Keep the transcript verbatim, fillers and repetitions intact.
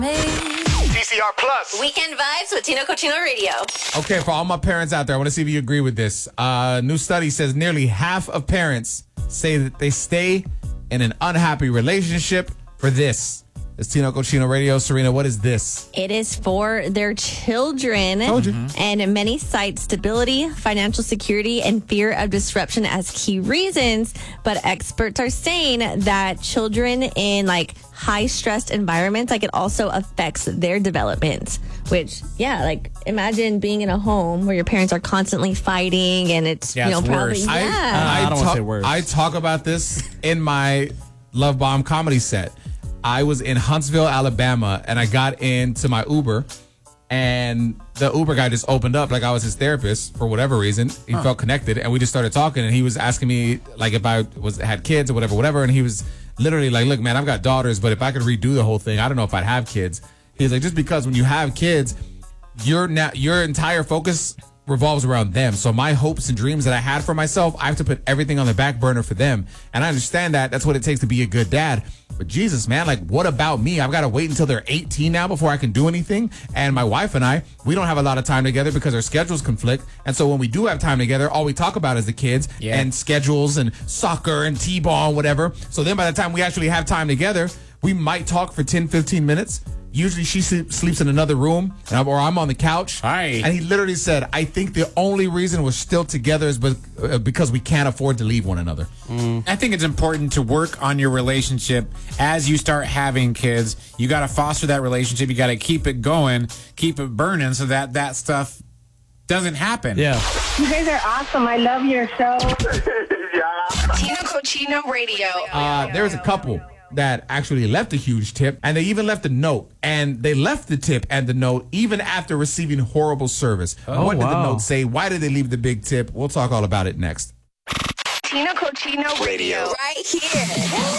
P C R Plus. Weekend vibes with Tino Cochino Radio. Okay, for all my parents out there, I want to see if you agree with this. Uh, new study says nearly half of parents say that they stay in an unhappy relationship for this. It's Tino Cochino Radio. Serena, what is this? It is for their children. Told you. And many cite stability, financial security, and fear of disruption as key reasons. But experts are saying that children in like high stressed environments, like it also affects their development. Which, yeah, like imagine being in a home where your parents are constantly fighting and it's, Yeah, you know, it's probably, worse. yeah. I, I don't wanna talk, say worse. I talk about this in my Love Bomb comedy set. I was in Huntsville, Alabama, and I got into my Uber, and the Uber guy just opened up like I was his therapist for whatever reason. He huh. felt connected, and we just started talking, and he was asking me like if I was had kids or whatever, whatever, and he was literally like, "Look, man, I've got daughters, but if I could redo the whole thing, I don't know if I'd have kids." He's like, "Just because when you have kids, your na- your entire focus revolves around them. So my hopes and dreams that I had for myself, I have to put everything on the back burner for them. And I understand that. That's what it takes to be a good dad. But Jesus, man, like, what about me? I've got to wait until they're eighteen now before I can do anything. And my wife and I, we don't have a lot of time together because our schedules conflict. And so when we do have time together, all we talk about is the kids yeah. and schedules and soccer and T-ball and whatever. So then by the time we actually have time together, we might talk for ten, fifteen minutes. Usually she sleeps in another room, and I'm, or I'm on the couch. Hi. And he literally said, I think the only reason we're still together is because we can't afford to leave one another. Mm. I think it's important to work on your relationship as you start having kids. You got to foster that relationship. You got to keep it going, keep it burning so that that stuff doesn't happen. Yeah. You guys are awesome. I love your show. Yeah. Tino Cochino Radio. Uh, there's a couple that actually left a huge tip, and they even left a note, and they left the tip and the note even after receiving horrible service. Oh, what did wow. the note say? Why did they leave the big tip? We'll talk all about it next. Tino Cochino Radio. Right here.